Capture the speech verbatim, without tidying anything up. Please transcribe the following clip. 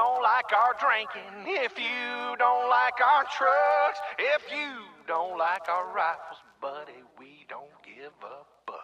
don't like our drinking, if you don't like our trucks, if you don't like our rifles, buddy, we don't give a fuck.